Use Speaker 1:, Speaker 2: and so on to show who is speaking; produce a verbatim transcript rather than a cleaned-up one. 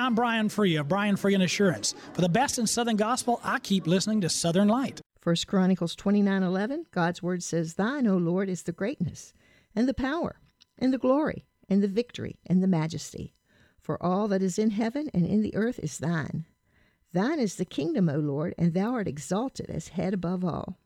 Speaker 1: I'm Brian Free of Brian Free and Assurance. For the best in Southern Gospel, I keep listening to Southern Light.
Speaker 2: First Chronicles twenty-nine eleven, God's Word says, Thine, O Lord, is the greatness, and the power, and the glory, and the victory, and the majesty. For all that is in heaven and in the earth is thine. Thine is the kingdom, O Lord, and thou art exalted as head above all.